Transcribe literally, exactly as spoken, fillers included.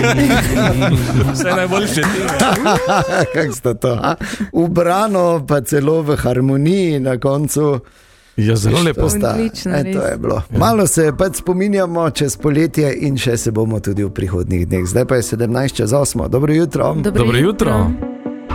Vse najboljše. Kako sta to? A? Ubrano, pa celo v harmoniji na koncu. Ja, zelo lepo. Odlično, e, to je bilo. Malo se pač spominjamo čez poletje in še se bomo tudi v prihodnjih dneh. Zdaj pa je sedemnajst čez osmo. Dobro jutro. Dobro Dobro jutro. jutro.